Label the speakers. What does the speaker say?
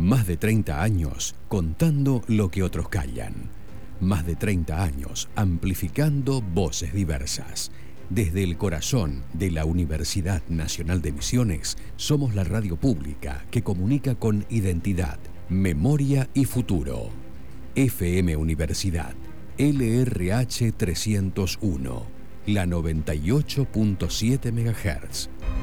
Speaker 1: Más de 30 años contando lo que otros callan. Más de 30 años amplificando voces diversas. Desde el corazón de la Universidad Nacional de Misiones, somos la radio pública que comunica con identidad, memoria y futuro. FM Universidad, LRH 301, la 98.7 MHz.